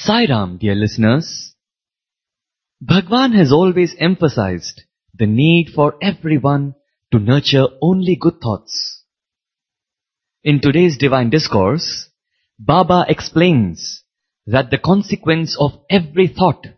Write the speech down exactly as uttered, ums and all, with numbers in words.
Sai Ram, dear listeners. Bhagwan has always emphasized the need for everyone to nurture only good thoughts. In today's divine discourse, Baba explains that the consequence of every thought